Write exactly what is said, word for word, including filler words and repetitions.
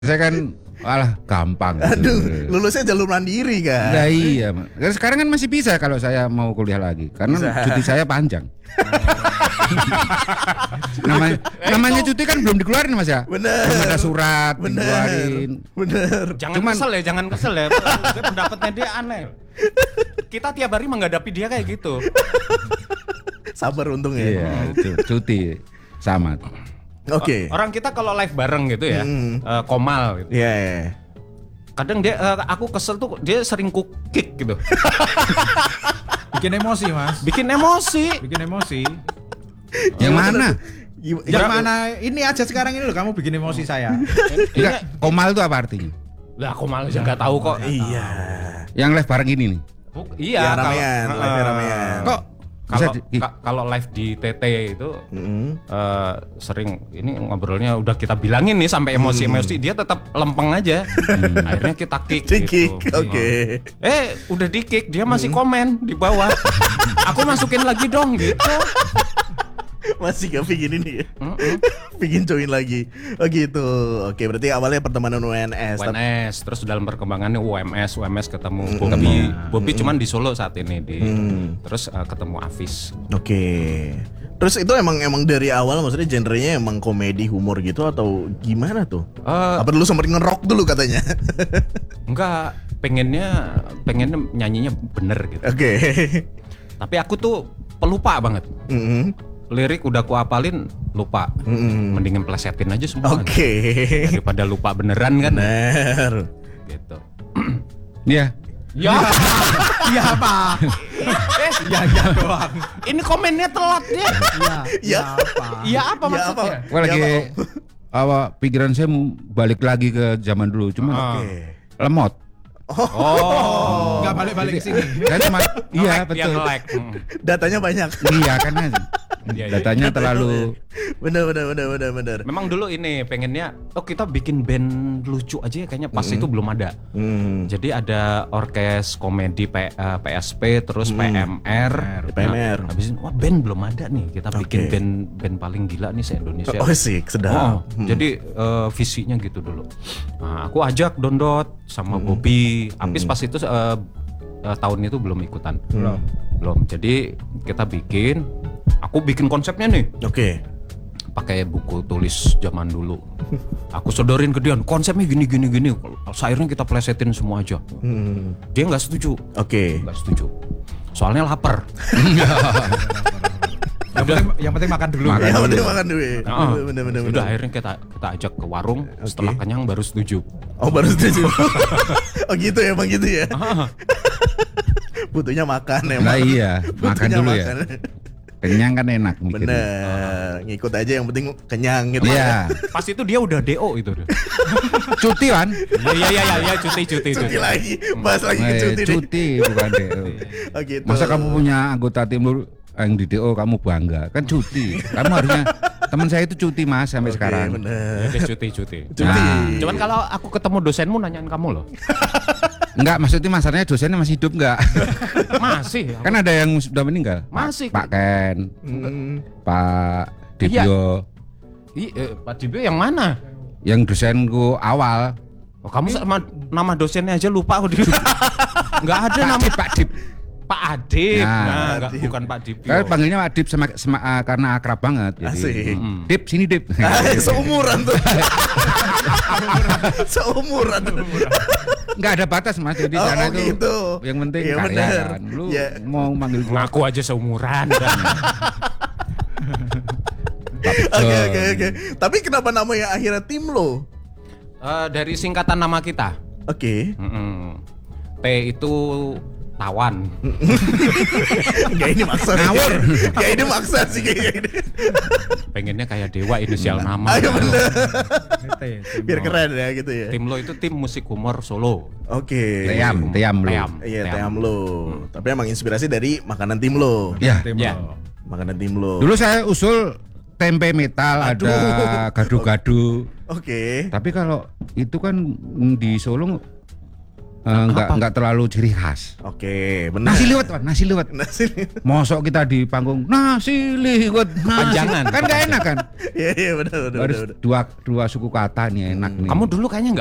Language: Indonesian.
Saya kan alah gampang. Aduh, lulusnya jalur mandiri kan? Ya iya, sekarang kan masih bisa kalau saya mau kuliah lagi, karena bisa. Cuti saya panjang. namanya, namanya cuti kan belum dikeluarin Mas ya? Bener. Belum ada surat Bener. dikeluarin. Bener. Jangan Cuman, kesel ya, jangan kesel ya. Pendapatnya dia aneh. Kita tiap hari menghadapi dia kayak gitu. Sabar untung ya. Iya, cuti sama. Oke. Okay. Orang kita kalau live bareng gitu ya, hmm. uh, Komal gitu. Iya. Yeah, yeah. Kadang dia, uh, aku kesel tuh dia sering ku kick gitu. Bikin emosi Mas. Bikin emosi. Bikin emosi. Yang mana? Yang mana? Ini aja sekarang ini loh, kamu bikin emosi saya. Enggak, Komal itu apa artinya? Lah Komal aja nggak tahu kok. Iya. Yang live bareng ini nih. Buk, iya. Ya, ramean, kalau, live uh, ramean. Kok kalau ka- kalau live di T T itu mm-hmm. uh, sering ini ngobrolnya udah kita bilangin nih sampai emosi-emosi, dia tetap lempeng aja. Hmm. Akhirnya kita kick. Di kick, gitu. oke. Okay. Eh udah di kick, dia masih mm-hmm. komen di bawah. Aku masukin lagi dong gitu. Masih gak bikin ini ya? Mm-mm. Bikin join lagi. Oh gitu. Oke, berarti awalnya pertemanan U N S. U N S, terus dalam perkembangannya U M S, U M S ketemu mm-hmm. Bobby. Bobby mm-hmm. cuman di Solo saat ini di. Mm. Terus uh, ketemu Afis. Oke. Terus itu emang emang dari awal maksudnya genrenya emang komedi humor gitu atau gimana tuh? Uh, Apa dulu sempat nge-rock dulu katanya? Enggak, pengennya pengennya nyanyinya bener gitu. Oke. Okay. Tapi aku tuh pelupa banget. Mm-hmm. Lirik udah ku apalin lupa. Mm. Mendingan plesetin aja semua. Oke. Okay. Daripada lupa beneran kan. Bener. Gitu. Iya. Ya. Iya apa? Eh, ya ya doang. Ini komennya telat deh. Iya. Ya apa? Iya apa maksudnya? Gua lagi apa pikiran saya balik lagi ke zaman dulu, cuma okay. lemot. Oh, nggak balik-balik ke sini. Kan cuma iya betul. Datanya banyak. Iya kan. Datanya terlalu. Bener bener bener bener bener. Memang dulu ini pengennya, oh kita bikin band lucu aja ya, kayaknya pas mm-hmm. itu belum ada. Mm. Jadi ada orkes komedi P, uh, P S P terus mm. P M R. P M R. Nah, habis itu wah band belum ada nih, kita okay. bikin band band paling gila nih se Indonesia. Oh sih, sedap. Oh, hmm. Jadi uh, visinya gitu dulu. Nah, aku ajak Dondot sama mm. Bobby. Apis mm. pas itu uh, uh, tahun itu belum ikutan. Belum. Mm. Belum. Jadi kita bikin. Aku bikin konsepnya nih. Oke. Okay. Pakai buku tulis zaman dulu. Aku sodorin ke dia, konsepnya gini gini gini. Akhirnya kita plesetin semua aja. Hmm. Dia nggak setuju. Oke. Okay. Nggak setuju. Soalnya lapar. yang, penting, yang penting makan dulu. Makan yang penting makan dulu. Nah, bener, bener, udah akhirnya kita kita ajak ke warung. Okay. Setelah kenyang baru setuju. Oh baru setuju. Oh gitu ya bang gitu ya. Butuhnya makan ya. Nah iya. Makan dulu makan. Ya. Kenyang kan enak mikirnya. Bener, ngikut aja yang penting kenyang gitu. Iya. Pas itu dia udah D O itu. Cuti kan? Iya iya iya ya, cuti cuti cuti. Cuti lagi, bahas lagi ke cuti. Cuti bukan D O. Oh gitu. Masa kamu punya anggota tim lu yang di D O kamu bangga? Kan cuti. Kamu harusnya teman saya itu cuti Mas sampai okay, sekarang. Bener. Ya, cuti cuti. Cuti. Nah. Cuman kalau aku ketemu dosenmu nanyain kamu loh. Enggak, maksudnya masalahnya dosennya masih hidup enggak? Masih. Kan ada yang sudah meninggal. Masih. Pak Ken, hmm. Pak Dibio. Iya, eh, Pak Dibio yang mana? Yang dosenku awal. Oh, kamu sama nama dosennya aja lupa aku. Enggak ada Pak nama Dip, Pak Dip. Pak Adip. Nah, nah enggak, Dip. bukan Pak Dibio. Kan panggilnya Pak Dip sama, sama uh, karena akrab banget. Asik. Mm. Dip, sini Dip. Seumuran tuh. Seumuran. Enggak ada batas Mas, jadi oh, sana oh, itu gitu. yang penting ya, karya bener. Kan. Lu ya. mau manggil ngaku aja seumuran. Oke oke oke. Tapi kenapa namanya akhirnya Timlo? Uh, dari singkatan nama kita. Oke. Okay. T itu tawan. Enggak ini maksa. Ngawur. Enggak ini maksa sih kayaknya ini. Pengennya kayak dewa inisial nama. Ayo bener. Biar keren ya gitu ya. Timlo itu tim musik humor Solo. Oke. Okay. Team, Team lo. Iya, Team lo. Hmm. Tapi emang inspirasi dari makanan Timlo. Ya, ya. Makanan Timlo. Dulu saya usul tempe metal, aduh. Ada gado-gado. Oke. Okay. Tapi kalau itu kan di Solo eh, nggak nggak terlalu ciri khas. Oke, benar. Nasi liwet, Wan, nasi liwet. Nasi. Mosok kita di panggung nasi liwet, nasi. Panjangan. Kan nggak enak kan? Iya iya benar benar Harus benar. dua dua suku kata nih enak nih. Kamu dulu kayaknya